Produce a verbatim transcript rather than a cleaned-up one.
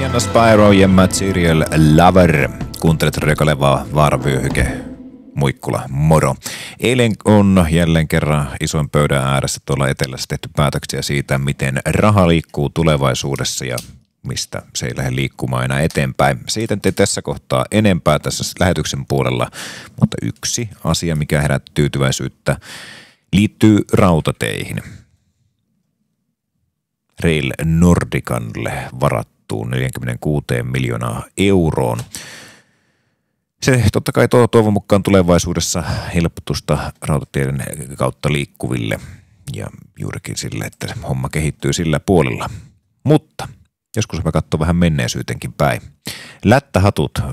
Marianna Spyro ja Material Lover. Kuuntelet Rekalevaa vaaravyöhyke. Muikkula, moro. Eilen on jälleen kerran ison pöydän ääressä tuolla etelässä tehty päätöksiä siitä, miten raha liikkuu tulevaisuudessa ja mistä se ei lähde liikkumaan enää eteenpäin. Siitä ei tässä kohtaa enempää tässä lähetyksen puolella, mutta yksi asia, mikä herättää tyytyväisyyttä, liittyy rautateihin. Rail Nordicalle varattuun neljäkymmentäkuusi miljoonaa euroon. Se totta kai tuo toivon mukaan tulevaisuudessa helpotusta rautateiden kautta liikkuville ja juurikin sille, että se homma kehittyy sillä puolella. Mutta joskus me katsoo vähän menneisyytenkin päin. Lättähatut